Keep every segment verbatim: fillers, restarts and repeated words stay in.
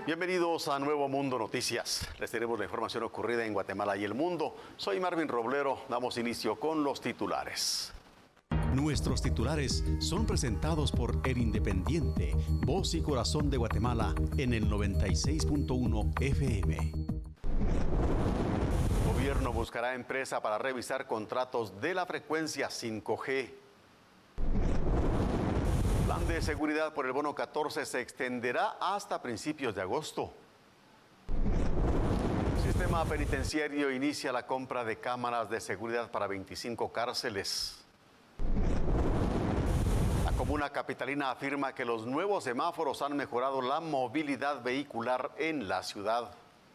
Bienvenidos a Nuevo Mundo Noticias. Les tenemos la información ocurrida en Guatemala y el mundo. Soy Marvin Roblero. Damos inicio con los titulares. Nuestros titulares son presentados por El Independiente, voz y corazón de Guatemala, en el noventa y seis punto uno F M. Gobierno buscará empresa para revisar contratos de la frecuencia cinco G. Plan de seguridad por el bono catorce se extenderá hasta principios de agosto. Sistema penitenciario inicia la compra de cámaras de seguridad para veinticinco cárceles. La comuna capitalina afirma que los nuevos semáforos han mejorado la movilidad vehicular en la ciudad.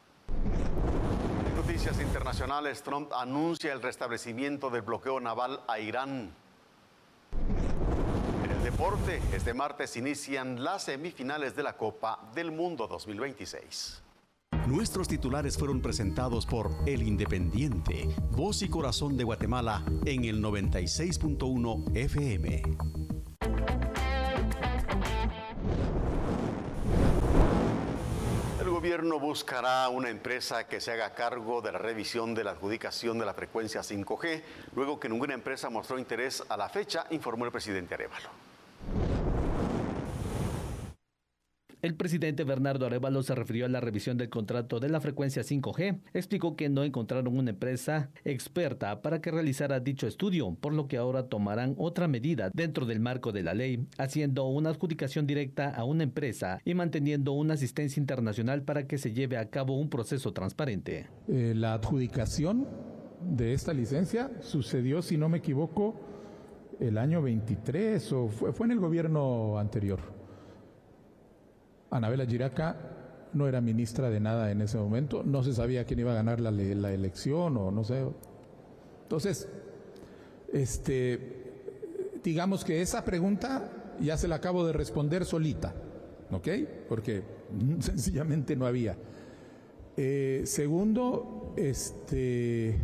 En noticias internacionales, Trump anuncia el restablecimiento del bloqueo naval a Irán. En el deporte, este martes inician las semifinales de la Copa del Mundo dos mil veintiséis. Nuestros titulares fueron presentados por El Independiente, voz y corazón de Guatemala, en el noventa y seis punto uno F M. El gobierno buscará una empresa que se haga cargo de la revisión de la adjudicación de la frecuencia cinco G, luego que ninguna empresa mostró interés a la fecha, informó el presidente Arévalo. El presidente Bernardo Arévalo se refirió a la revisión del contrato de la frecuencia cinco G. Explicó que no encontraron una empresa experta para que realizara dicho estudio, por lo que ahora tomarán otra medida dentro del marco de la ley, haciendo una adjudicación directa a una empresa y manteniendo una asistencia internacional para que se lleve a cabo un proceso transparente. Eh, la adjudicación de esta licencia sucedió, si no me equivoco, el año veintitrés o fue, fue en el gobierno anterior. Anabela Giraca no era ministra de nada en ese momento, no se sabía quién iba a ganar la, la elección o no sé. Entonces, este, digamos que esa pregunta ya se la acabo de responder solita, ¿ok? Porque sencillamente no había. Eh, segundo, este,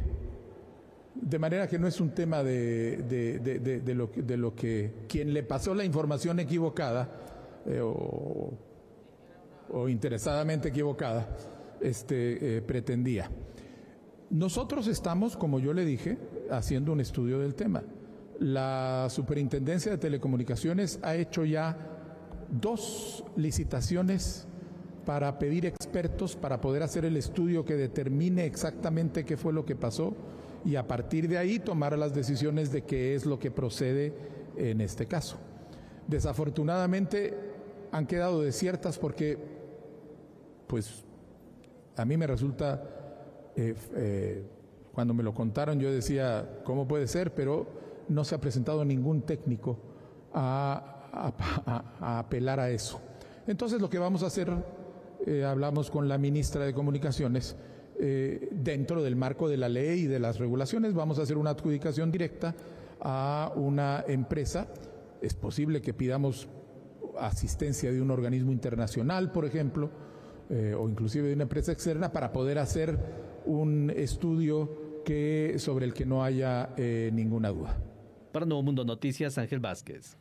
de manera que no es un tema de, de, de, de, de, lo, de lo que quien le pasó la información equivocada eh, o o interesadamente equivocada, este, eh, pretendía. Nosotros estamos, como yo le dije, haciendo un estudio del tema. La Superintendencia de Telecomunicaciones ha hecho ya dos licitaciones para pedir expertos para poder hacer el estudio que determine exactamente qué fue lo que pasó y a partir de ahí tomar las decisiones de qué es lo que procede en este caso. Desafortunadamente han quedado desiertas porque pues a mí me resulta, eh, eh, cuando me lo contaron yo decía, ¿cómo puede ser? Pero no se ha presentado ningún técnico a, a, a, a apelar a eso. Entonces lo que vamos a hacer, eh, hablamos con la ministra de Comunicaciones, eh, dentro del marco de la ley y de las regulaciones, vamos a hacer una adjudicación directa a una empresa. Es posible que pidamos asistencia de un organismo internacional, por ejemplo, Eh, o inclusive de una empresa externa para poder hacer un estudio que, sobre el que no haya eh, ninguna duda. Para Nuevo Mundo Noticias, Ángel Vázquez.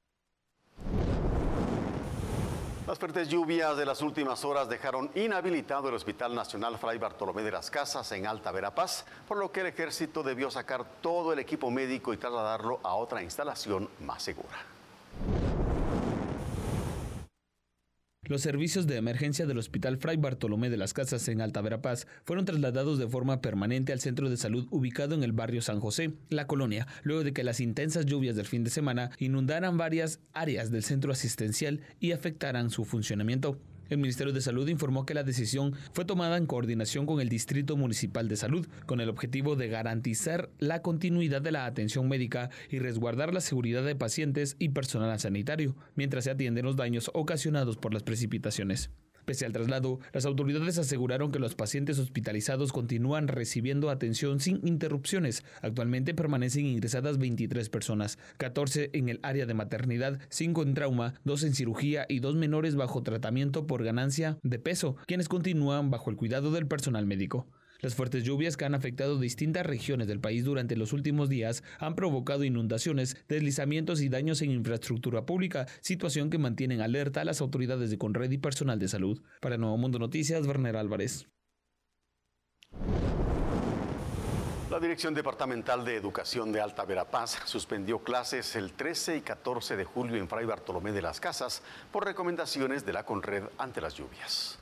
Las fuertes lluvias de las últimas horas dejaron inhabilitado el Hospital Nacional Fray Bartolomé de las Casas en Alta Verapaz, por lo que el ejército debió sacar todo el equipo médico y trasladarlo a otra instalación más segura. Los servicios de emergencia del Hospital Fray Bartolomé de las Casas en Alta Verapaz fueron trasladados de forma permanente al centro de salud ubicado en el barrio San José, La Colonia, luego de que las intensas lluvias del fin de semana inundaran varias áreas del centro asistencial y afectaran su funcionamiento. El Ministerio de Salud informó que la decisión fue tomada en coordinación con el Distrito Municipal de Salud, con el objetivo de garantizar la continuidad de la atención médica y resguardar la seguridad de pacientes y personal sanitario, mientras se atienden los daños ocasionados por las precipitaciones. Pese al traslado, las autoridades aseguraron que los pacientes hospitalizados continúan recibiendo atención sin interrupciones. Actualmente permanecen ingresadas veintitrés personas, catorce en el área de maternidad, cinco en trauma, dos en cirugía y dos menores bajo tratamiento por ganancia de peso, quienes continúan bajo el cuidado del personal médico. Las fuertes lluvias que han afectado distintas regiones del país durante los últimos días han provocado inundaciones, deslizamientos y daños en infraestructura pública, situación que mantienen alerta a las autoridades de Conred y personal de salud. Para Nuevo Mundo Noticias, Werner Álvarez. La Dirección Departamental de Educación de Alta Verapaz suspendió clases el trece y catorce de julio en Fray Bartolomé de las Casas por recomendaciones de la Conred ante las lluvias.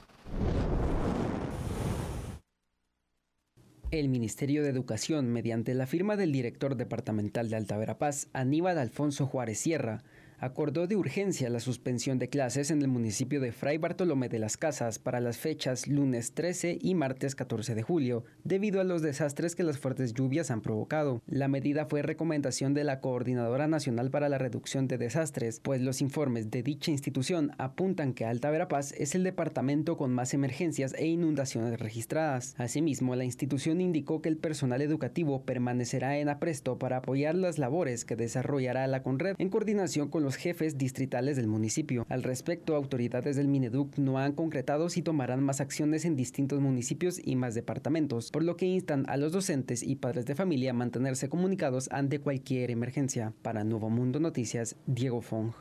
El Ministerio de Educación, mediante la firma del director departamental de Alta Verapaz, Aníbal Alfonso Juárez Sierra, acordó de urgencia la suspensión de clases en el municipio de Fray Bartolomé de las Casas para las fechas lunes trece y martes catorce de julio, debido a los desastres que las fuertes lluvias han provocado. La medida fue recomendación de la Coordinadora Nacional para la Reducción de Desastres, pues los informes de dicha institución apuntan que Alta Verapaz es el departamento con más emergencias e inundaciones registradas. Asimismo, la institución indicó que el personal educativo permanecerá en apresto para apoyar las labores que desarrollará la Conred en coordinación con los jefes distritales del municipio. Al respecto, autoridades del Mineduc no han concretado si tomarán más acciones en distintos municipios y más departamentos, por lo que instan a los docentes y padres de familia a mantenerse comunicados ante cualquier emergencia. Para Nuevo Mundo Noticias, Diego Fong.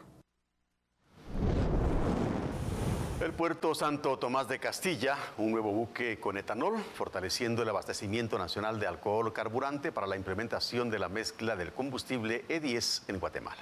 El puerto Santo Tomás de Castilla, un nuevo buque con etanol, fortaleciendo el abastecimiento nacional de alcohol carburante para la implementación de la mezcla del combustible E diez en Guatemala.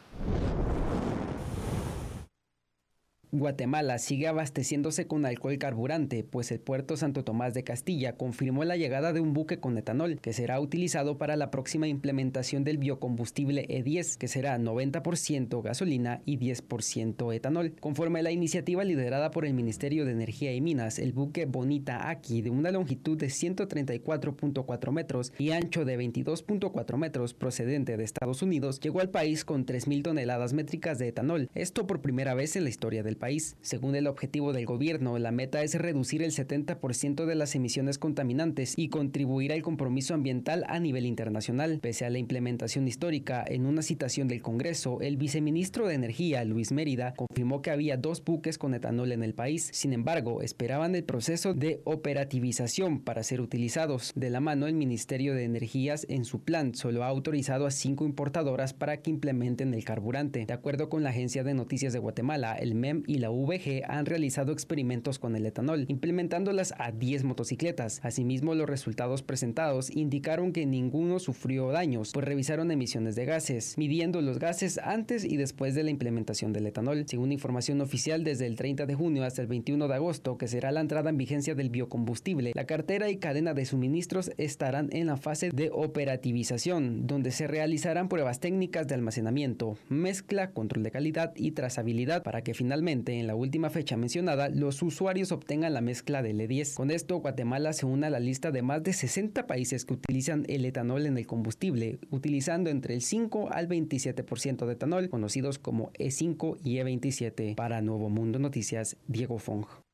Guatemala sigue abasteciéndose con alcohol carburante, pues el puerto Santo Tomás de Castilla confirmó la llegada de un buque con etanol que será utilizado para la próxima implementación del biocombustible E diez, que será noventa por ciento gasolina y diez por ciento etanol. Conforme a la iniciativa liderada por el Ministerio de Energía y Minas, el buque Bonita Aki, de una longitud de ciento treinta y cuatro punto cuatro metros y ancho de veintidós punto cuatro metros, procedente de Estados Unidos, llegó al país con tres mil toneladas métricas de etanol, esto por primera vez en la historia del país. Según el objetivo del gobierno, la meta es reducir el setenta por ciento de las emisiones contaminantes y contribuir al compromiso ambiental a nivel internacional. Pese a la implementación histórica, en una citación del Congreso, el viceministro de Energía, Luis Mérida, confirmó que había dos buques con etanol en el país. Sin embargo, esperaban el proceso de operativización para ser utilizados. De la mano, el Ministerio de Energías, en su plan, solo ha autorizado a cinco importadoras para que implementen el carburante. De acuerdo con la Agencia de Noticias de Guatemala, el M E M y la U V G han realizado experimentos con el etanol, implementándolas a diez motocicletas. Asimismo, los resultados presentados indicaron que ninguno sufrió daños, pues revisaron emisiones de gases, midiendo los gases antes y después de la implementación del etanol. Según información oficial, desde el treinta de junio hasta el veintiuno de agosto, que será la entrada en vigencia del biocombustible, la cartera y cadena de suministros estarán en la fase de operativización, donde se realizarán pruebas técnicas de almacenamiento, mezcla, control de calidad y trazabilidad para que finalmente en la última fecha mencionada los usuarios obtengan la mezcla del E diez. Con esto, Guatemala se une a la lista de más de sesenta países que utilizan el etanol en el combustible, utilizando entre el cinco al veintisiete por ciento de etanol, conocidos como E cinco y E veintisiete. Para Nuevo Mundo Noticias, Diego Fong.